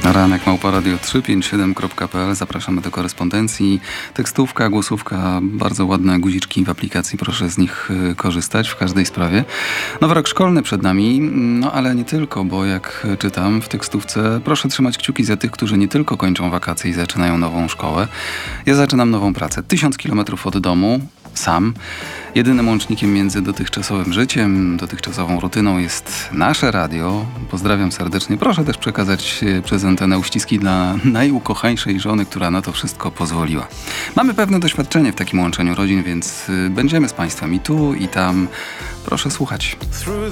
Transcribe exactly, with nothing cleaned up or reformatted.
Ranek małpa radio trzy pięć siedem kropka p l. Zapraszamy do korespondencji. Tekstówka, głosówka, bardzo ładne guziczki w aplikacji. Proszę z nich korzystać w każdej sprawie. Nowy rok szkolny przed nami, no ale nie tylko, bo jak czytam w tekstówce, proszę trzymać kciuki za tych, którzy nie tylko kończą wakacje i zaczynają nową szkołę. Ja zaczynam nową pracę. Tysiąc kilometrów od domu, sam. Jedynym łącznikiem między dotychczasowym życiem, dotychczasową rutyną jest nasze radio. Pozdrawiam serdecznie. Proszę też przekazać przez antenę uściski dla najukochańszej żony, która na to wszystko pozwoliła. Mamy pewne doświadczenie w takim łączeniu rodzin, więc będziemy z Państwem i tu, i tam. Proszę słuchać. Through